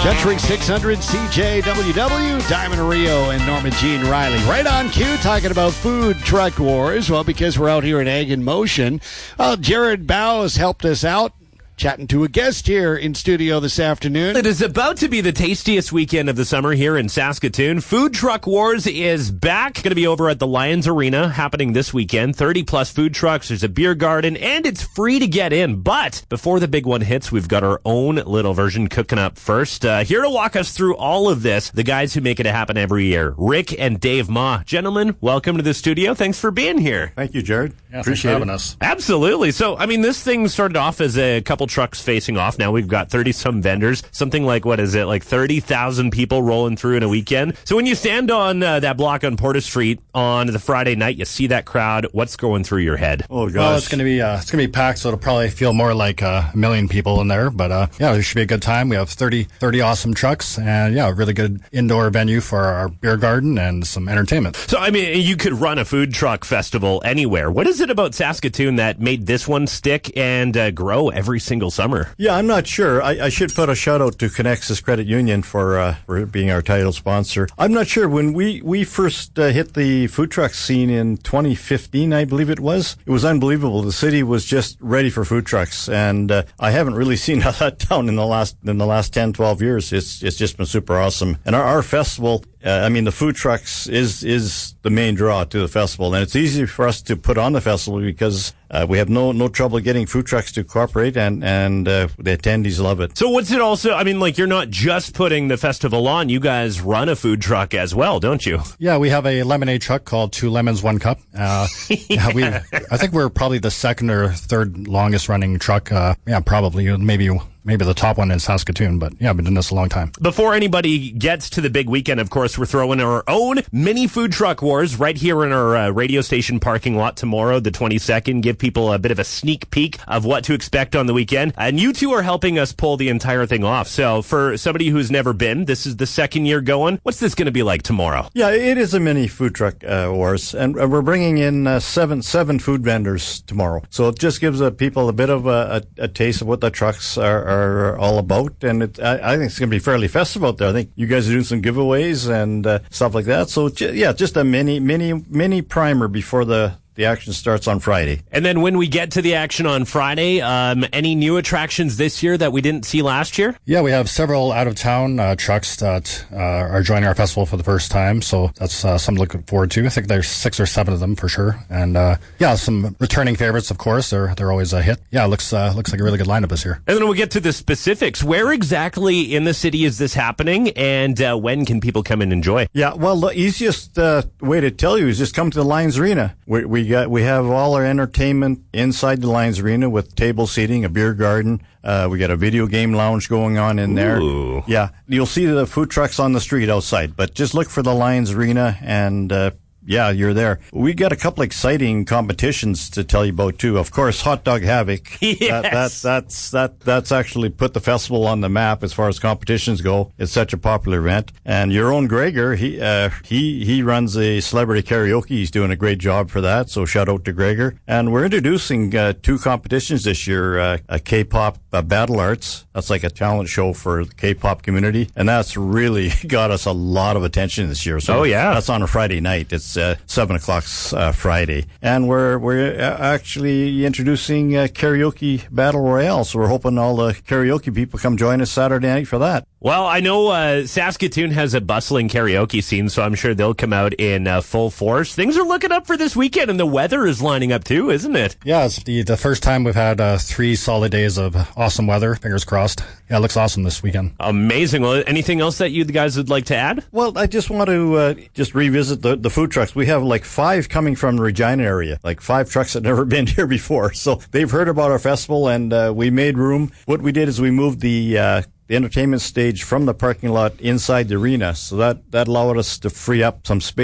Country 600 CJWW, Diamond Rio and Norma Jean Riley. Right on cue, talking about food truck wars. Well, because we're out here at Ag in Motion, Jared Bow has helped us out, chatting to a guest here in studio this afternoon. It is about to be the tastiest weekend of the summer here in Saskatoon. Food Truck Wars is back. Going to be over at the Lions Arena, happening this weekend. 30-plus food trucks. There's a beer garden, and it's free to get in. But before the big one hits, we've got our own little version cooking up first. Here to walk us through all of this, the guys who make it happen every year, Rick and Dave Ma. Gentlemen, welcome to the studio. Thanks for being here. Thank you, Jared. Yeah, appreciate having it. us. Absolutely. So, I mean, this thing started off as a couple trucks facing off. Now we've got 30-some vendors, something like, 30,000 people rolling through in a weekend. So when you stand on that block on Porter Street on the Friday night, you see that crowd, what's going through your head? Oh, gosh. Well, it's gonna be packed, so it'll probably feel more like a million people in there. But yeah, it should be a good time. We have 30 awesome trucks, and yeah, a really good indoor venue for our beer garden and some entertainment. So, I mean, you could run a food truck festival anywhere. What is it about Saskatoon that made this one stick and grow every single summer? Yeah, I'm not sure. I should put a shout out to Connexus Credit Union for being our title sponsor. I'm not sure. When we first hit the food truck scene in 2015, I believe it was unbelievable. The city was just ready for food trucks, and I haven't really seen how that down in the last 10, 12 years. It's just been super awesome. And our festival, the food trucks is the main draw to the festival, and it's easy for us to put on the festival because we have no trouble getting food trucks to cooperate, and the attendees love it. So what's it also, you're not just putting the festival on, you guys run a food truck as well, don't you? Yeah, we have a lemonade truck called 2 Lemons, 1 Cup. I think we're probably the second or third longest running truck. Probably, maybe the top one in Saskatoon, but yeah, I've been doing this a long time. Before anybody gets to the big weekend, of course, we're throwing our own mini food truck wars right here in our radio station parking lot tomorrow, the 22nd. Give people a bit of a sneak peek of what to expect on the weekend. And you two are helping us pull the entire thing off. So for somebody who's never been, this is the second year going. What's this going to be like tomorrow? Yeah, it is a mini food truck wars, and we're bringing in seven food vendors tomorrow. So it just gives people a bit of a taste of what the trucks are all about, and I think it's going to be fairly festive out there. I think you guys are doing some giveaways and stuff like that. So just a mini primer before the action starts on Friday. And then when we get to the action on Friday, any new attractions this year that we didn't see last year? Yeah, we have several out-of-town trucks that are joining our festival for the first time, so that's something to look forward to. I think there's 6 or 7 of them for sure. And some returning favorites, of course. They're always a hit. Yeah, it looks like a really good lineup this year. And then we'll get to the specifics. Where exactly in the city is this happening, and when can people come and enjoy? Yeah, well, the easiest way to tell you is just come to the Lions Arena. We have all our entertainment inside the Lions Arena with table seating, a beer garden. We got a video game lounge going on in there. Ooh. Yeah, you'll see the food trucks on the street outside, but just look for the Lions Arena and you're there. We got a couple exciting competitions to tell you about too. Of course, Hot Dog Havoc. Yes. That's actually put the festival on the map as far as competitions go. It's such a popular event. And your own Gregor, he runs a celebrity karaoke. He's doing a great job for that. So shout out to Gregor. And we're introducing 2 competitions this year. A K-pop Battle Arts. That's like a talent show for the K-pop community, and that's really got us a lot of attention this year. So that's on a Friday night. It's 7 o'clock Friday, and we're actually introducing karaoke battle royale. So we're hoping all the karaoke people come join us Saturday night for that. Well, I know Saskatoon has a bustling karaoke scene, so I'm sure they'll come out in full force. Things are looking up for this weekend, and the weather is lining up too, isn't it? Yeah, it's the first time we've had 3 solid days of awesome weather. Fingers crossed. Yeah, it looks awesome this weekend. Amazing. Well, anything else that you guys would like to add? Well, I just want to just revisit the food trucks. We have like 5 coming from the Regina area, like 5 trucks that never been here before. So they've heard about our festival, and we made room. What we did is we moved the entertainment stage from the parking lot inside the arena, so that allowed us to free up some space.